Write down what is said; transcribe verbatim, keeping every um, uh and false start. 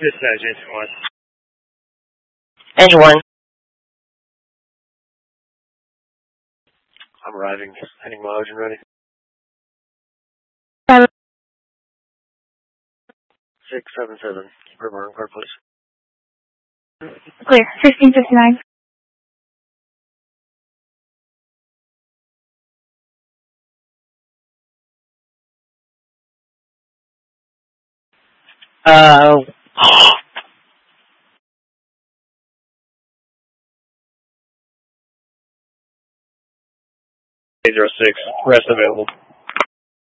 Dispatch anyone. Anyone. I'm arriving. Heading mileage and ready. Seven. Six seven seven. Report on car, please. Clear. Fifteen fifty nine. Uh. eight zero six. Rest available.